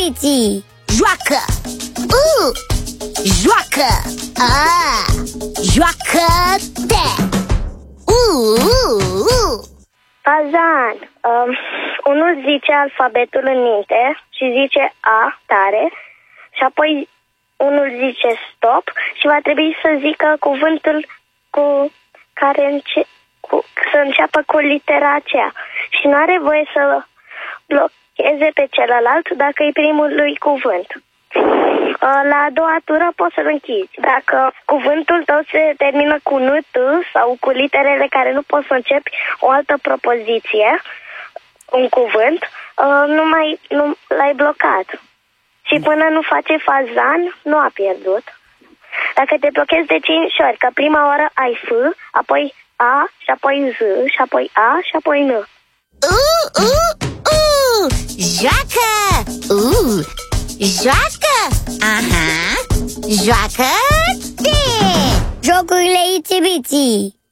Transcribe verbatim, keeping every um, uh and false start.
Itibiții. Joacă! U! Joacă! A! Joacă-te! U! U! Fazan, um, unul zice alfabetul în minte și zice A tare și apoi unul zice stop și va trebui să zică cuvântul cu care înce cu, să înceapă cu litera aceea și nu are voie să blocheze pe celălalt dacă e primul lui cuvânt. La a doua tură poți să-l închizi. Dacă cuvântul tău se termină cu N, T sau cu literele care nu poți să începi o altă propoziție, un cuvânt, nu mai nu l-ai blocat. Și până nu face fazan, nu a pierdut. Dacă te blochezi de cinci ori, că prima oară ai F, apoi A, și apoi Z, și apoi A, și apoi N. Uh, uh, uh! Joacă! Uh! Joacă! Aha! Joacă-te! Jocurile Itibiții.